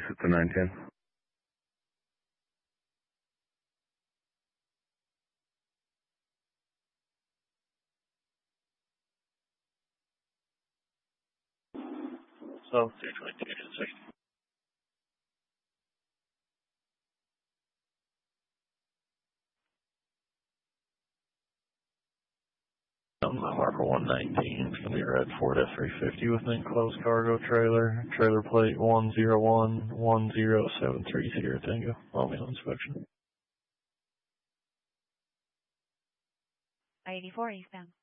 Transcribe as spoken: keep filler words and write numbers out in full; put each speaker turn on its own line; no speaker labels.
release at the nine ten.
So, three twenty-two to sixty. Um, Harbor one nineteen, it's going to be red Ford F three fifty with an enclosed cargo trailer, trailer plate one zero one one zero seven three zero Tango, Romeo inspection.
I eighty-four eastbound.